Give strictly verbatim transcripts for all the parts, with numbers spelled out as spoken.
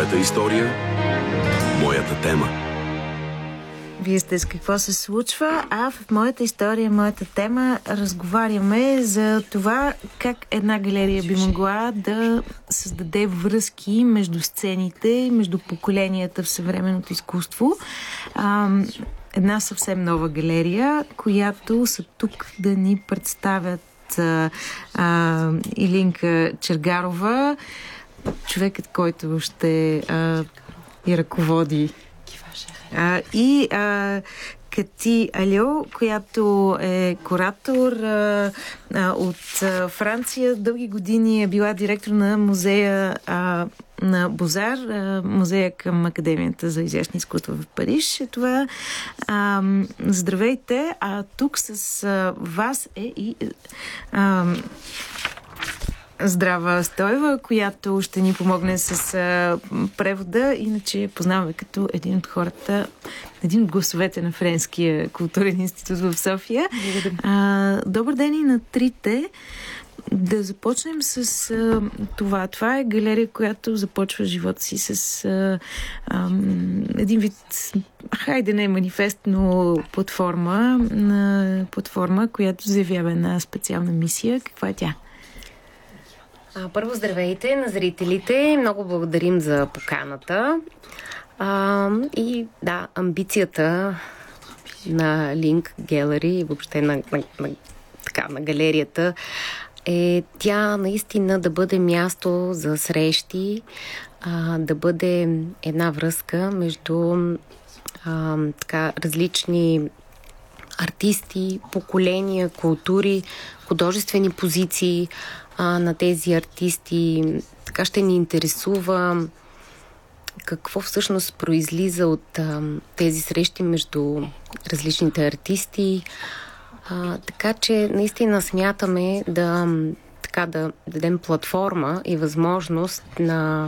Моята история, моята тема. Вие сте с какво се случва, а в моята история, моята тема разговаряме за това как една галерия би могла да създаде връзки между сцените, между поколенията в съвременното изкуство. А, една съвсем нова галерия, която са тук да ни представят а, а, Илинка Чергарова, човекът, който ще а, и ръководи. А, и а, Кати Алио, която е куратор а, а, от а, Франция. Дълги години е била директор на музея а, на Бозар, а, музея към Академията за изящни изкуства в Париж. Е това. А, здравейте! А тук с а, вас е и а, Здрава Стоева, която ще ни помогне с а, превода. Иначе я познаваме като един от хората, един от гласовете на Френския културен институт в София. А, добър ден и на трите. Да започнем с а, това. Това е галерия, която започва живота си с а, а, един вид, хайде не манифест, но платформа, на платформа, която заявява една специална мисия. Каква е тя? А, първо здравейте на зрителите. Много благодарим за поканата. А, и да, амбицията на Link Gallery и въобще на, на, на, така, на галерията е тя наистина да бъде място за срещи, а, да бъде една връзка между а, така, различни артисти, поколения, култури, художествени позиции а, на тези артисти. Така ще ни интересува какво всъщност произлиза от а, тези срещи между различните артисти. А, така че наистина смятаме да, така, да дадем платформа и възможност на,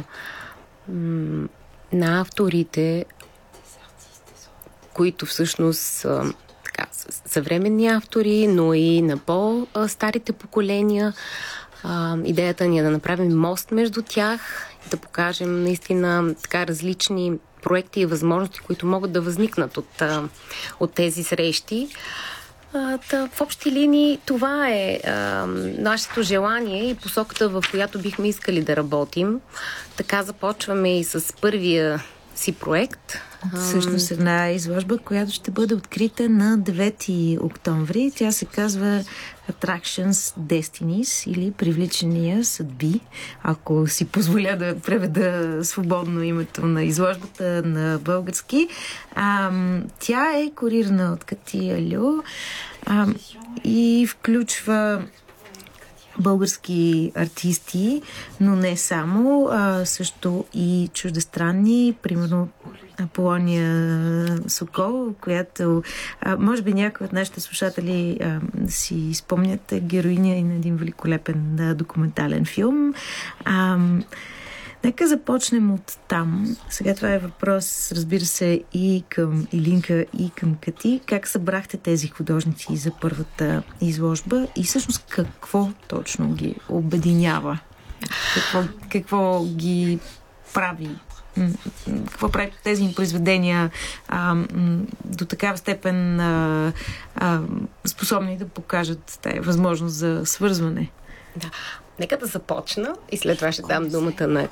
на авторите, които всъщност така, съвременни автори, но и на по-старите поколения. А, идеята ни е да направим мост между тях, да покажем наистина така различни проекти и възможности, които могат да възникнат от, от тези срещи. А, та, в общи линии това е а, нашето желание и посоката, в която бихме искали да работим. Така започваме и с първия си проект. Всъщност една изложба, която ще бъде открита на девети октомври. Тя се казва Attractions Destinies или Привличания съдби, ако си позволя да преведа свободно името на изложбата на български. А, тя е курирана от Кати Алио а, и включва български артисти, но не само, а също и чуждестранни, примерно Аполония Сокол, която а, може би някои от нашите слушатели а, си спомнят, е героиня и на един великолепен а, документален филм. А, нека започнем от там. Сега това е въпрос, разбира се, и към Илинка, и към Кати. Как събрахте тези художници за първата изложба и всъщност какво точно ги обединява? Какво, какво ги прави? Какво прави тези им произведения а, до такава степен а, а, способни да покажат тая възможност за свързване? Да. Нека да започна и след това ще дам думата на